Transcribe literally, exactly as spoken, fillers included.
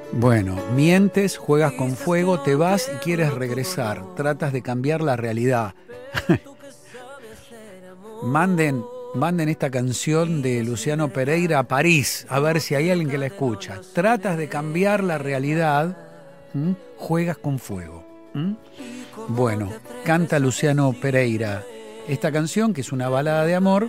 Bueno, mientes, juegas con fuego, te vas y quieres regresar. Tratas de cambiar la realidad. Manden, manden esta canción de Luciano Pereira a París, a ver si hay alguien que la escucha. Tratas de cambiar la realidad, ¿m? Juegas con fuego. ¿M? Bueno, canta Luciano Pereira esta canción, que es una balada de amor,